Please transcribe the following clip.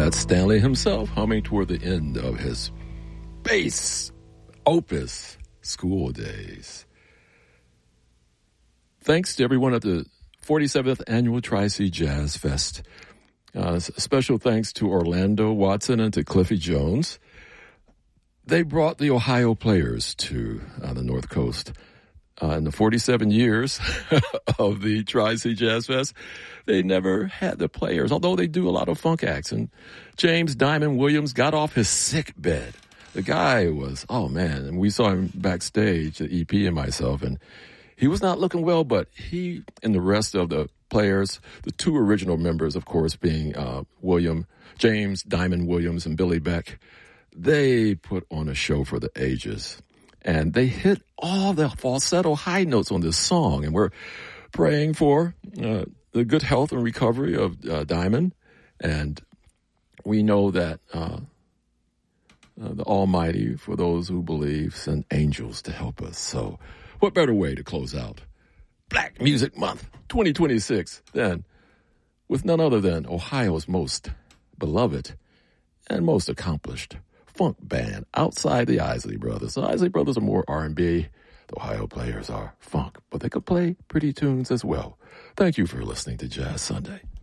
That's Stanley himself humming toward the end of his bass opus, School Days. Thanks to everyone at the 47th Annual Tri-C Jazz Fest. Special thanks to Orlando Watson and to Cliffy Jones. They brought the Ohio players to the North Coast. In the 47 years of the Tri-C Jazz Fest, they never had the players, although they do a lot of funk acts. And James Diamond Williams got off his sick bed. The guy was, oh man, and we saw him backstage, the EP and myself, and he was not looking well, but he and the rest of the players, the two original members, of course, being James Diamond Williams and Billy Beck, they put on a show for the ages. And they hit all the falsetto high notes on this song. And we're praying for the good health and recovery of Diamond. And we know that the Almighty, for those who believe, sent angels to help us. So what better way to close out Black Music Month 2026 than with none other than Ohio's most beloved and most accomplished funk band outside the Isley Brothers. The Isley Brothers are more R&B. The Ohio players are funk, but they could play pretty tunes as well. Thank you for listening to Jazz Sunday.